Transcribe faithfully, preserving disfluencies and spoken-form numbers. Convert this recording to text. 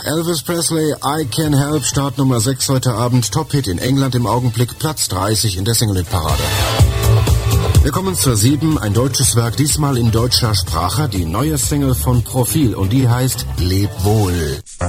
Elvis Presley, I Can Help, Start Nummer sechs heute Abend, Top-Hit in England im Augenblick, Platz dreißig in der Single-Hit-Parade. Wir kommen zur sieben, ein deutsches Werk, diesmal in deutscher Sprache, die neue Single von Profil und die heißt Leb wohl.